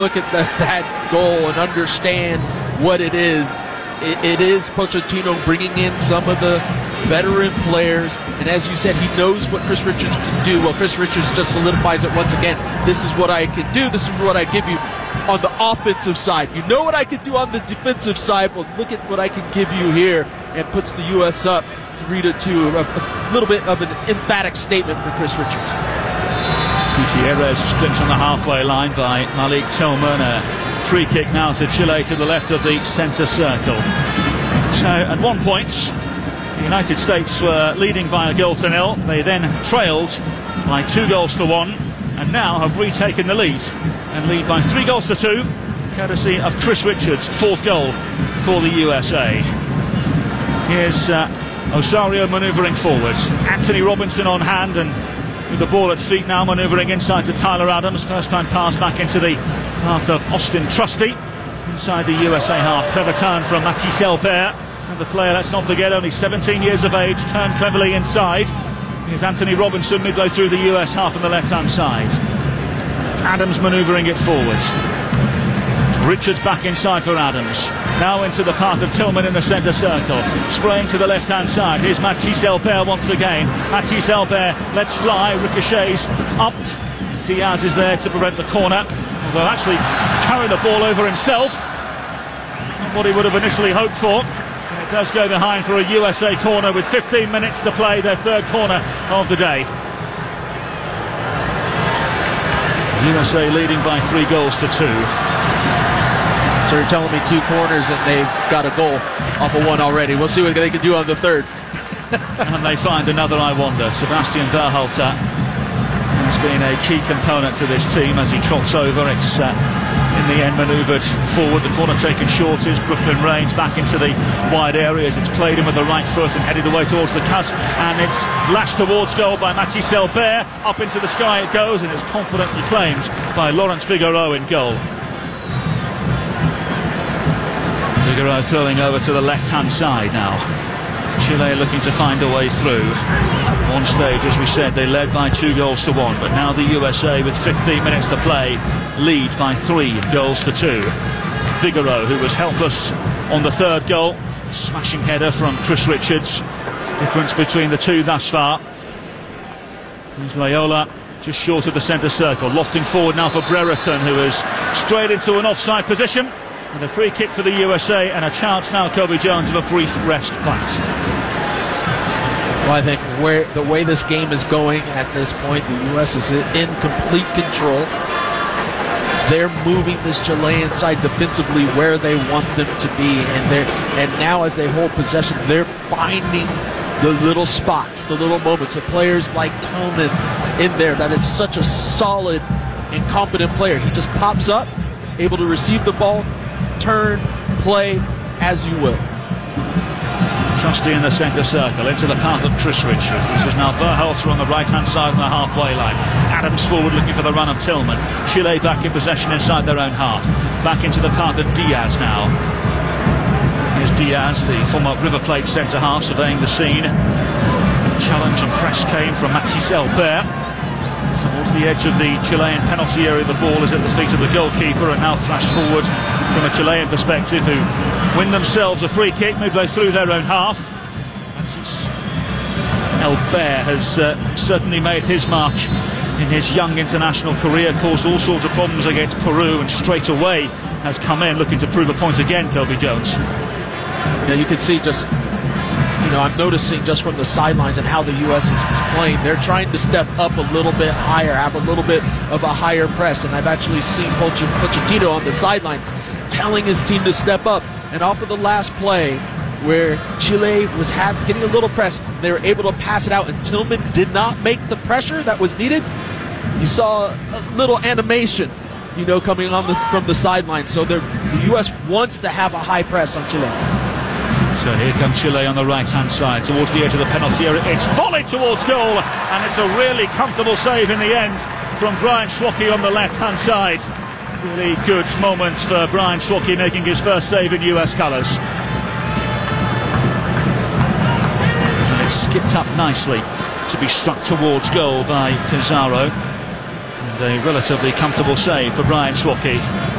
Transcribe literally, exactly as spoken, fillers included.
Look at the, that goal and understand what it is. It, it is Pochettino bringing in some of the veteran players, and as you said, he knows what Chris Richards can do. Well, Chris Richards just solidifies it once again. This is what I can do. This is what I give you on the offensive side. You know what I can do on the defensive side. Well, look at what I can give you here, and puts the U S up three to two. A, a little bit of an emphatic statement for Chris Richards. Gutierrez is clinched on the halfway line by Malik Tillman. A free kick now to Chile to the left of the centre circle. So at one point, the United States were leading by a goal to nil. They then trailed by two goals to one, and now have retaken the lead and lead by three goals to two, courtesy of Chris Richards' fourth goal for the U S A. Here's uh, Osorio manoeuvring forwards. Anthony Robinson on hand, and with the ball at feet now, manoeuvring inside to Tyler Adams. First time pass back into the path of Austin Trusty inside the U S A half. Clever turn from Mathys Elbert, and the player, let's not forget, only seventeen years of age, turned cleverly inside. Here's Anthony Robinson midway through the U S half on the left hand side. Adams manoeuvring it forwards. Richards back inside for Adams. Now into the path of Tillman in the centre circle. Spraying to the left-hand side. Here's Mathys Elbert once again. Mathys Elbert lets fly, ricochets up. Diaz is there to prevent the corner, although actually carrying the ball over himself. Not what he would have initially hoped for. And it does go behind for a U S A corner with fifteen minutes to play, their third corner of the day. U S A leading by three goals to two. So you're telling me two corners and they've got a goal off of one already. We'll see what they can do on the third. And they find another, I wonder. Sebastian Berhalter has been a key component to this team as he trots over. It's uh, in the end manoeuvred forward. The corner taken short is Brooklyn Range back into the wide areas. It's played in with the right foot and headed away towards the cusp, and it's lashed towards goal by Mathys Elbert. Up into the sky it goes, and it's confidently claimed by Laurent Figaro in goal. Figaro throwing over to the left-hand side now. Chile looking to find a way through. At one stage, as we said, they led by two goals to one, but now the U S A, with fifteen minutes to play, lead by three goals to two. Figaro, who was helpless on the third goal, smashing header from Chris Richards. Difference between the two thus far. Here's Loyola just short of the centre circle, lofting forward now for Brereton, who is straight into an offside position. And a free kick for the U S A, and a chance now, Kobe Jones, of a brief rest punt. Well, I think where the way this game is going at this point, the U S is in complete control. They're moving this Chilean side defensively where they want them to be, and they're and now as they hold possession, they're finding the little spots, the little moments. The players like Tillman in there, that is such a solid and competent player. He just pops up, able to receive the ball, turn, play as you will. Trusty in the centre circle, into the path of Chris Richards. This is now Berhalter on the right-hand side on the halfway line. Adams forward looking for the run of Tillman. Chile back in possession inside their own half. Back into the path of Diaz now. Here's Diaz, the former River Plate centre half, surveying the scene. Challenge and press came from Mathys Elbert. Towards the edge of the Chilean penalty area, the ball is at the feet of the goalkeeper, and now thrashed forward from a Chilean perspective, who win themselves a free kick midway through their own half. Elbert has uh, certainly made his mark in his young international career, caused all sorts of problems against Peru, and straight away has come in looking to prove a point again, Kobe Jones. Yeah, you can see just, you know, I'm noticing just from the sidelines and how the U S is, is playing, they're trying to step up a little bit higher, have a little bit of a higher press, and I've actually seen Poch Pochettino on the sidelines telling his team to step up. And off of the last play, where Chile was have, getting a little press, they were able to pass it out, and Tillman did not make the pressure that was needed. You saw a little animation, you know, coming on the, from the sidelines. So the U S wants to have a high press on Chile. So here comes Chile on the right-hand side, towards the edge of the penalty area. It's volleyed towards goal, and it's a really comfortable save in the end from Brian Schwocke on the left-hand side. Really good moment for Brian Schwocke, making his first save in U S colours. And it's skipped up nicely to be struck towards goal by Pizarro. And a relatively comfortable save for Brian Schwocke.